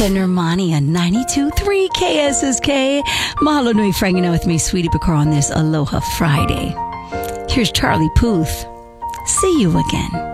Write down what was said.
Aretha Normani on 92.3 KSSK. Mahalo nui for hanging out with me, Sweetie Bakar, on this Aloha Friday. Here's Charlie Puth. See you again.